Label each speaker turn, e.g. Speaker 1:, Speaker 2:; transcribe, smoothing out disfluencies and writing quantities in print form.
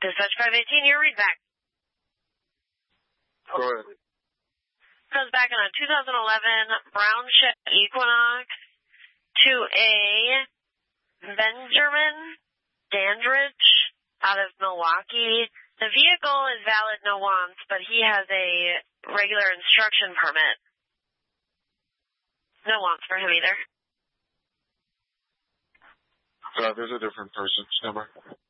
Speaker 1: Dispatch 518, your read back.
Speaker 2: Go ahead.
Speaker 1: Goes back on a 2011 brown chip Equinox to a Benjamin Dandridge out of Milwaukee. The vehicle is valid, no wants, but he has a regular instruction permit. No wants for him either.
Speaker 2: There's a different person's number.